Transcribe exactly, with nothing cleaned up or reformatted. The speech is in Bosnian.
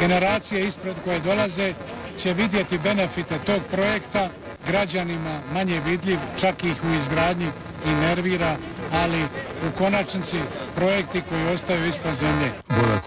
generacije ispred koje dolaze će vidjeti benefite tog projekta, građanima manje vidljiv, čak ih u izgradnji i nervira, ali u konačnici projekti koji ostaju ispod zemlje. Bora